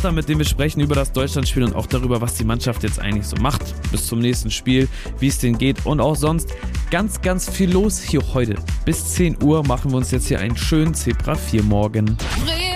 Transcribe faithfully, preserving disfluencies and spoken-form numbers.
Reporter, mit dem wir sprechen über das Deutschlandspiel und auch darüber, was die Mannschaft jetzt eigentlich so macht bis zum nächsten Spiel, wie es denen geht und auch sonst ganz, ganz viel los hier heute. Bis zehn Uhr machen wir uns jetzt hier einen schönen Zebra vier Morgen.